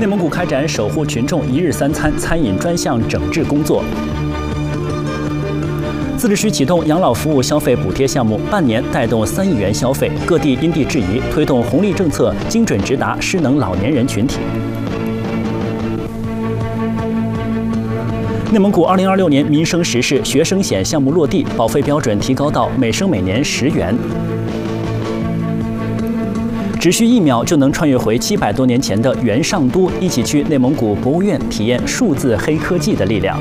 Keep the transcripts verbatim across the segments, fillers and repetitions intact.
内蒙古开展守护群众一日三餐餐饮专项整治工作。自治区启动养老服务消费补贴项目，半年带动三亿元消费，各地因地制宜推动红利政策，精准直达失能老年人群体。内蒙古二零二六年民生实事学生险项目落地，保费标准提高到每生每年十元。只需一秒就能穿越回七百多年前的元上都，一起去内蒙古博物院体验数字黑科技的力量。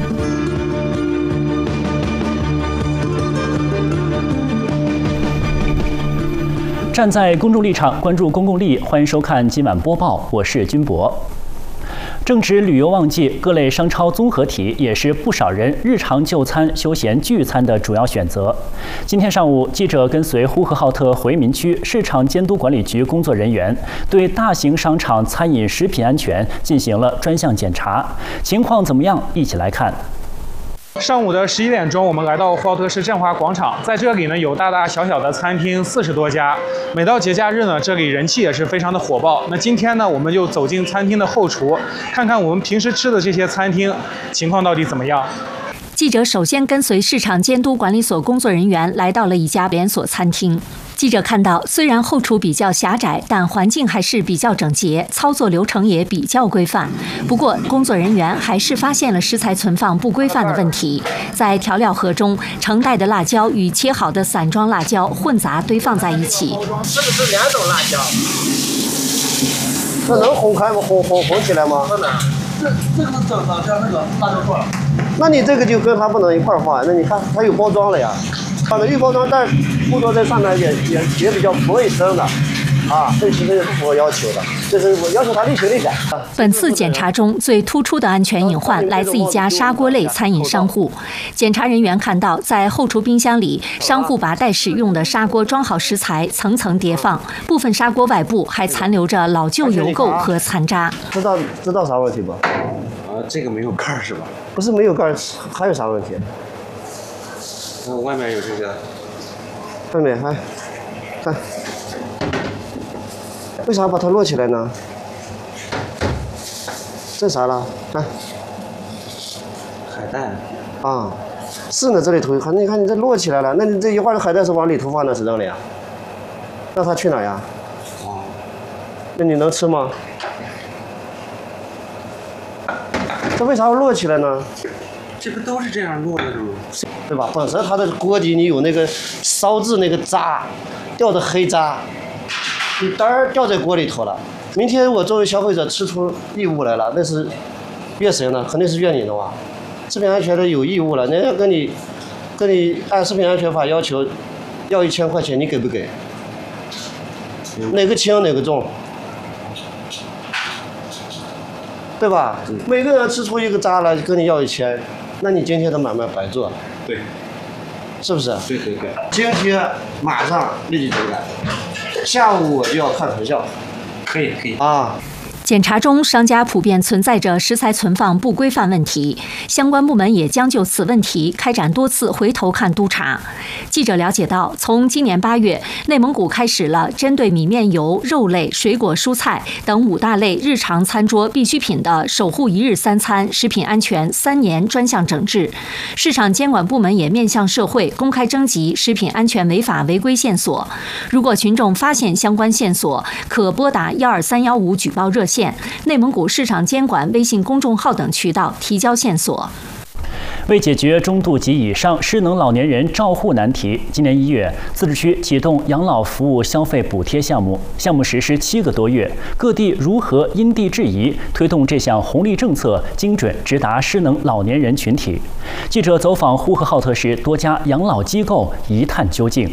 站在公众立场，关注公共利益，欢迎收看今晚播报，我是君博。正值旅游旺季，各类商超综合体也是不少人日常就餐、休闲聚餐的主要选择。今天上午，记者跟随呼和浩特回民区市场监督管理局工作人员对大型商场餐饮食品安全进行了专项检查，情况怎么样？一起来看。 上午的十一点钟，我们来到呼和浩特市振华广场，在这里呢有大大小小的餐厅四十多家。每到节假日呢，这里人气也是非常的火爆。那今天呢，我们就走进餐厅的后厨，看看我们平时吃的这些餐厅情况到底怎么样。 记者首先跟随市场监督管理所工作人员来到了一家连锁餐厅。记者看到，虽然后厨比较狭窄，但环境还是比较整洁，操作流程也比较规范。不过，工作人员还是发现了食材存放不规范的问题。在调料盒中，成袋的辣椒与切好的散装辣椒混杂堆放在一起。 这个是两种辣椒，这能烘开吗？烘烘烘起来吗？不能。这这个是整的，像那个辣椒块。那你这个就跟它不能一块儿放，那你看它有包装了呀。它的预包装袋附着在上面也也也比较不卫生的，啊，这其实也不符合要求的，就是我要求它立即立改。 本次检查中最突出的安全隐患来自一家砂锅类餐饮商户。检查人员看到，在后厨冰箱里，商户把待使用的砂锅装好食材，层层叠放，部分砂锅外部还残留着老旧油垢和残渣。 知道知道啥问题吧？ 啊，这个没有盖是吧？ 不是没有盖，还有啥问题？ 那外面有这个， 外面还看，为啥把它摞起来呢？这啥了？看， 海带。 啊，是呢，这里头，你看你这摞起来了，那你这一会儿海带是往里头放的，是扔了呀？那它去哪呀？ 哦。 那你能吃吗？这为啥要摞起来呢？ 这不都是这样摞的吗？ 对吧？本身它的锅底你有那个烧制那个渣，掉的黑渣，你单儿掉在锅里头了。明天我作为消费者吃出异物来了，那是怨谁呢？肯定是怨你的嘛。食品安全的有义务了，人家跟你跟你按食品安全法要求要一千块钱，你给不给？哪个轻哪个重？对吧？每个人吃出一个渣来，跟你要一千。那你今天的买卖白做， 对， 是不是？ 对对对。 今天马上立即整改，下午我就要看成效。 可以可以啊。 检查中，商家普遍存在着食材存放不规范问题，相关部门也将就此问题开展多次回头看督查。记者了解到，从今年八月，内蒙古开始了针对米面油、肉类、水果、蔬菜等五大类日常餐桌必需品的守护一日三餐食品安全三年专项整治。市场监管部门也面向社会公开征集食品安全违法违规线索，如果群众发现相关线索，可拨打幺二三幺五举报热线。内蒙古市场监管微信公众号等渠道提交线索。 为解决中度及以上失能老年人照护难题，今年一月，自治区启动养老服务消费补贴项目。项目实施七个多月，各地如何因地制宜推动这项红利政策，精准直达失能老年人群体？记者走访呼和浩特市多家养老机构，一探究竟。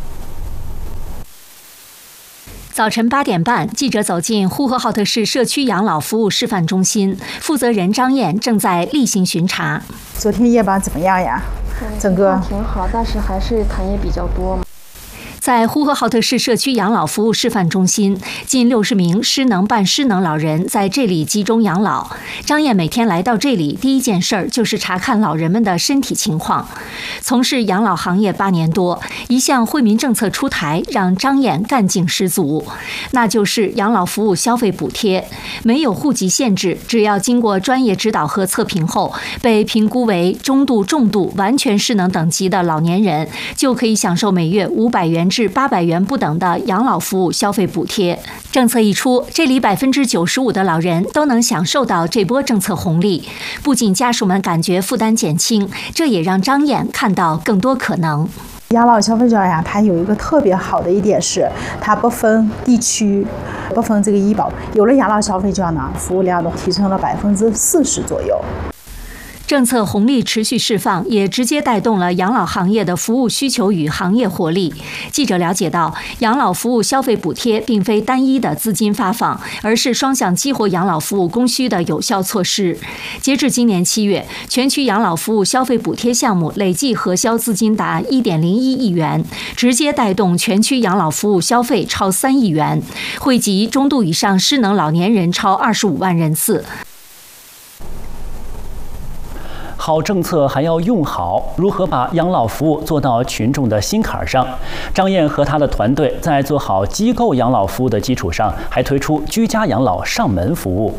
早晨八点半，记者走进呼和浩特市社区养老服务示范中心，负责人张燕正在例行巡查。 昨天夜班怎么样呀？整个挺好，但是还是痰也比较多。 在呼和浩特市社区养老服务示范中心，近六十名失能半失能老人在这里集中养老。张燕每天来到这里，第一件事儿就是查看老人们的身体情况。从事养老行业八年多，一项惠民政策出台，让张燕干劲十足，那就是养老服务消费补贴。没有户籍限制，只要经过专业指导和测评后，被评估为中度、重度、完全失能等级的老年人，就可以享受每月五百元至八百元不等的养老服务消费补贴。政策一出，这里百分之九十五的老人都能享受到这波政策红利，不仅家属们感觉负担减轻，这也让张燕看到更多可能。 养老消费券呀，它有一个特别好的一点是，它不分地区，不分这个医保。有了养老消费券呢，服务量都提升了百分之四十左右。 政策红利持续释放，也直接带动了养老行业的服务需求与行业活力。记者了解到，养老服务消费补贴并非单一的资金发放，而是双向激活养老服务供需的有效措施。截至今年七月，全区养老服务消费补贴项目累计核销资金达一点零一亿元，直接带动全区养老服务消费超三亿元，惠及中度以上失能老年人超二十五万人次。 好政策还要用好，如何把养老服务做到群众的心坎上？张燕和她的团队在做好机构养老服务的基础上，还推出居家养老上门服务。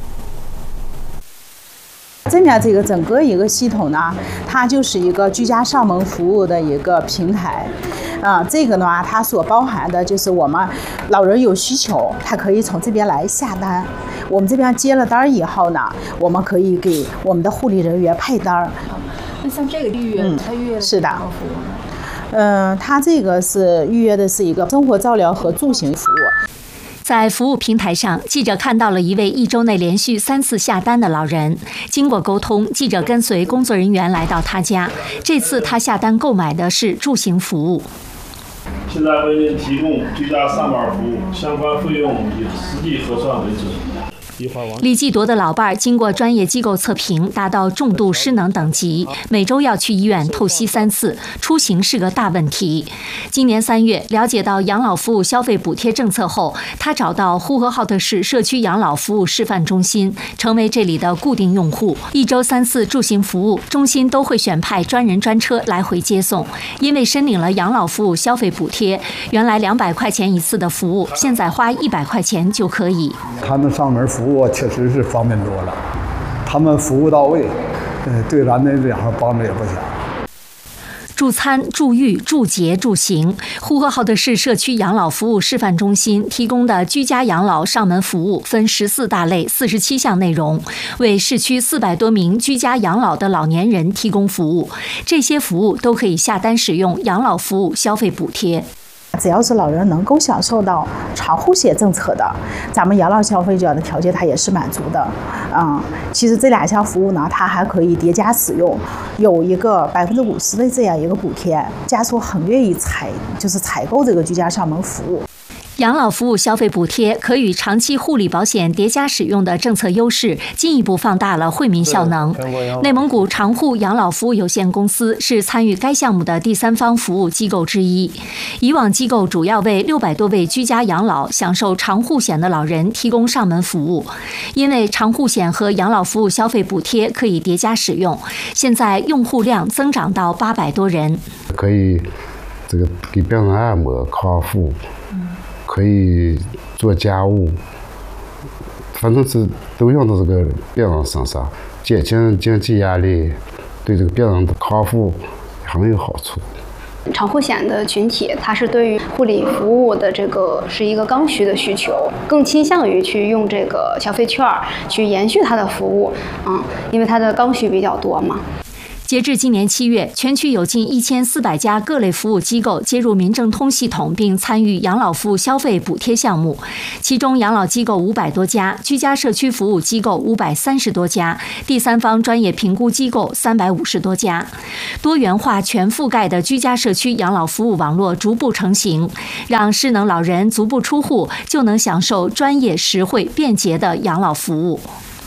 这面这个整个一个系统呢，它就是一个居家上门服务的一个平台。啊、呃，这个呢，它所包含的就是我们老人有需求，他可以从这边来下单。我们这边接了单以后呢，我们可以给我们的护理人员配单。 那像这个预约，嗯、他预约是的。嗯、呃，他这个是预约的是一个生活照料和住行服务。 在服务平台上，记者看到了一位一周内连续三次下单的老人。经过沟通，记者跟随工作人员来到他家。这次他下单购买的是住行服务。 现在为您提供居家上班服务，相关费用以实际核算为准。 李继铎的老伴儿经过专业机构测评，达到重度失能等级，每周要去医院透析三次，出行是个大问题。今年三月，了解到养老服务消费补贴政策后，他找到呼和浩特市社区养老服务示范中心，成为这里的固定用户。一周三次住行服务，中心都会选派专人专车来回接送。因为申领了养老服务消费补贴，原来两百块钱一次的服务，现在花一百块钱就可以。 他们上门服务确实是方便多了，他们服务到位，呃，对咱们这行帮助也不小。 助餐、助育、助洁、助行，呼和浩特市社区养老服务示范中心提供的居家养老上门服务分十四大类、四十七项内容，为市区四百多名居家养老的老年人提供服务。这些服务都可以下单使用养老服务消费补贴。 只要是老人能够享受到长护险政策的，咱们养老消费券的条件它也是满足的。嗯，其实这两项服务呢，它还可以叠加使用，有一个百分之五十的这样一个补贴，家属很愿意采就是采购这个居家上门服务。 养老服务消费补贴可与长期护理保险叠加使用的政策优势，进一步放大了惠民效能。内蒙古长护养老服务有限公司是参与该项目的第三方服务机构之一。以往机构主要为六百多位居家养老享受长护险的老人提供上门服务，因为长护险和养老服务消费补贴可以叠加使用，现在用户量增长到八百多人。 可以这个给病人按摩康复。可以做家务，反正是都用到这个病人身上，减轻经济压力，对这个病人的康复很有好处。 长护险的群体，它是对于护理服务的这个是一个刚需的需求，更倾向于去用这个消费券去延续它的服务，嗯，因为它的刚需比较多嘛。 截至今年七月，全区有近一千四百家各类服务机构接入民政通系统，并参与养老服务消费补贴项目。其中，养老机构五百多家，居家社区服务机构五百三十多家，第三方专业评估机构三百五十多家。多元化、全覆盖的居家社区养老服务网络逐步成型，让失能老人足不出户就能享受专业、实惠、便捷的养老服务。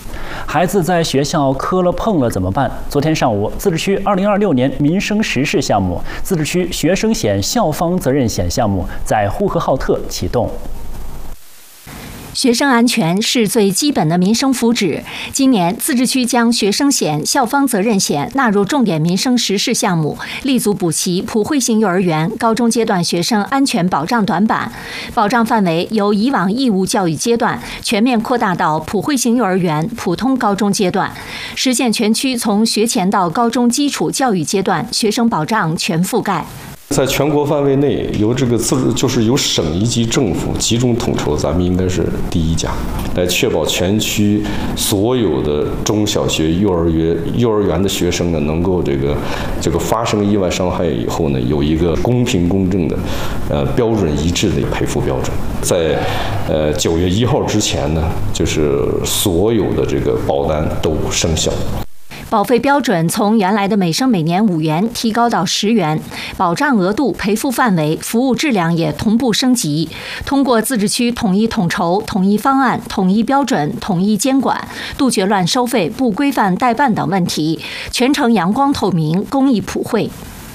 孩子在学校磕了碰了怎么办？昨天上午，自治区二零二六年民生实事项目自治区学生险校方责任险项目在呼和浩特启动。 学生安全是最基本的民生福祉。今年，自治区将学生险、校方责任险纳入重点民生实事项目，立足补齐普惠性幼儿园高中阶段学生安全保障短板，保障范围由以往义务教育阶段全面扩大到普惠性幼儿园、普通高中阶段，实现全区从学前到高中基础教育阶段学生保障全覆盖。 在全国范围内，由这个自就是由省一级政府集中统筹，咱们应该是第一家，来确保全区所有的中小学、幼儿园、幼儿园的学生呢，能够这个这个发生意外伤害以后呢，有一个公平公正的，呃标准一致的赔付标准。在呃九月一号之前呢，就是所有的这个保单都生效。 保费标准从原来的每生每年五元提高到十元，保障额度、赔付范围、服务质量也同步升级。通过自治区统一统筹、统一方案、统一标准、统一监管，杜绝乱收费、不规范代办等问题，全程阳光透明、公益普惠。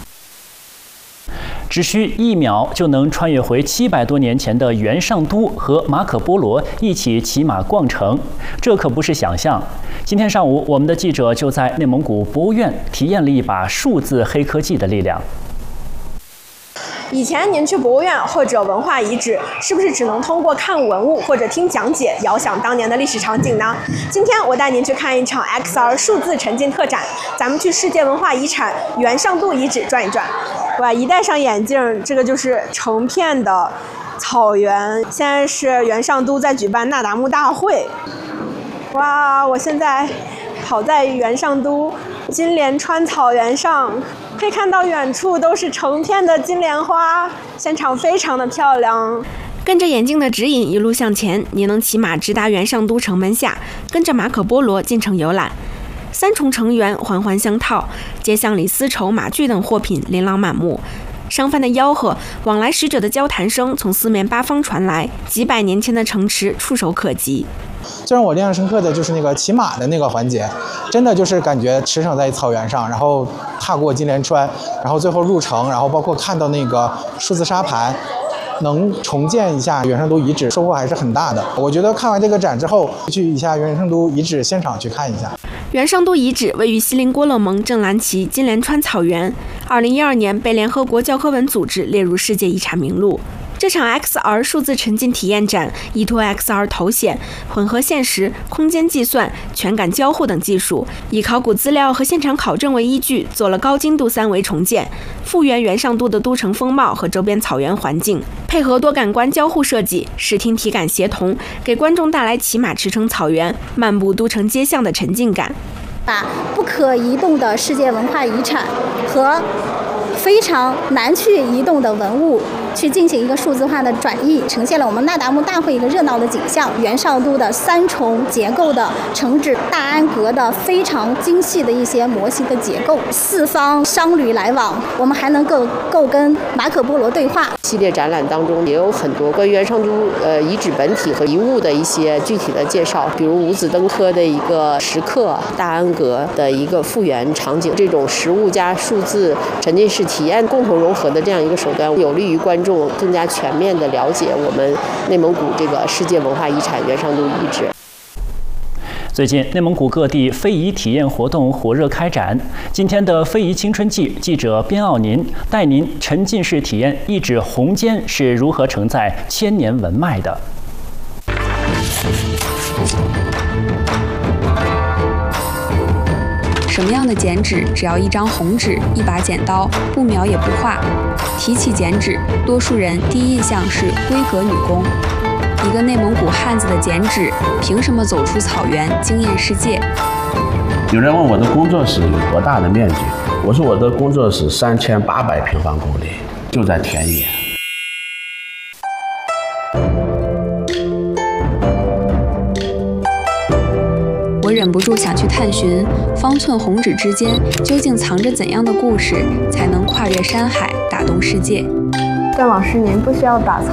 只需一秒就能穿越回七百多年前的元上都，和马可波罗一起骑马逛城，这可不是想象。今天上午，我们的记者就在内蒙古博物院体验了一把数字黑科技的力量。 以前您去博物院或者文化遗址，是不是只能通过看文物或者听讲解，遥想当年的历史场景呢？今天我带您去看一场 X R 数字沉浸特展，咱们去世界文化遗产元上都遗址转一转。哇，一戴上眼镜，这个就是成片的草原。现在是元上都在举办那达慕大会。哇，我现在跑在元上都金莲川草原上，可以看到远处都是成片的金莲花，现场非常的漂亮。 跟着眼镜的指引一路向前，你能骑马直达元上都城门下，跟着马可波罗进城游览。三重城垣环环相套，街巷里丝绸、马具等货品琳琅满目，商贩的吆喝，往来使者的交谈声从四面八方传来，几百年前的城池触手可及。 最让我印象深刻的就是那个骑马的那个环节，真的就是感觉驰骋在草原上，然后踏过金莲川，然后最后入城，然后包括看到那个数字沙盘，能重建一下元上都遗址，收获还是很大的。我觉得看完这个展之后，去一下元上都遗址现场去看一下。 元上都遗址位于锡林郭勒盟正蓝旗金莲川草原，二零一二年被联合国教科文组织列入世界遗产名录。这场 X R 数字沉浸体验展依托 X R 头显、混合现实、空间计算、全感交互等技术，以考古资料和现场考证为依据，做了高精度三维重建，复原元上都的都城风貌和周边草原环境，配合多感官交互设计，视听体感协同，给观众带来骑马驰骋草原、漫步都城街巷的沉浸感。 把不可移动的世界文化遗产和非常难去移动的文物去进行一个数字化的转译，呈现了我们那达慕大会一个热闹的景象。元上都的三重结构的城址，大安阁的非常精细的一些模型的结构，四方商旅来往，我们还能够够跟马可波罗对话。 系列展览当中也有很多关于元上都呃遗址本体和遗物的一些具体的介绍，比如五子登科的一个石刻，大安阁的一个复原场景，这种实物加数字沉浸式体验共同融合的这样一个手段，有利于观众更加全面地了解我们内蒙古这个世界文化遗产元上都遗址。 最近，内蒙古各地非遗体验活动火热开展。今天的非遗青春季，记者边奥宁带您沉浸式体验一指红笺是如何承载千年文脉的。 什么样的剪纸？只要一张红纸，一把剪刀，不描也不画。提起剪纸，多数人第一印象是闺阁女工。一个内蒙古汉子的剪纸，凭什么走出草原，惊艳世界？ 有人问我的工作室有多大的面积，我说我的工作室三千八百平方公里，就在田野。 我忍不住想去探寻，方寸红纸之间究竟藏着怎样的故事，才能跨越山海，打动世界？ 段老师，您不需要打草